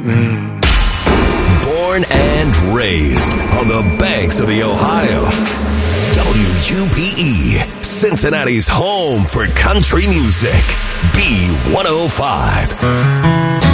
Born and raised on the banks of the Ohio. WUPE, Cincinnati's home for country music. B105.